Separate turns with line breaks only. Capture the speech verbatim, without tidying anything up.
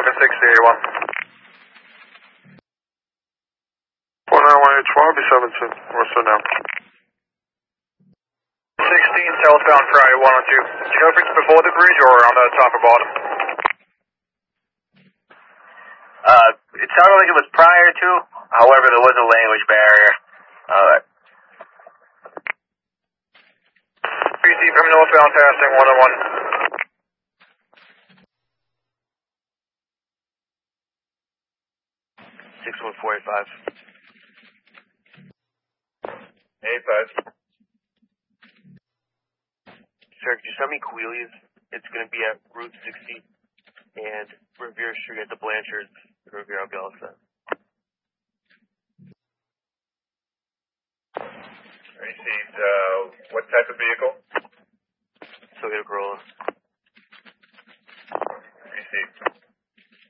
Falcon sixty A one.
four nine one eight twelve, be seven two. What's the now?
sixteen southbound Friday one oh two. Do you know if it's before the bridge or on the top or bottom?
Uh, it sounded like it was prior to, however, there was a language barrier. Uh,
B C from northbound passing one oh one.
six one four eight five.
eight five.
Sir, could you send me Coelius? It's going to be at Route sixty and Revere Street at the Blanchards, Revere, I'll be all set.
Received, uh, what type of vehicle?
Toyota Corolla.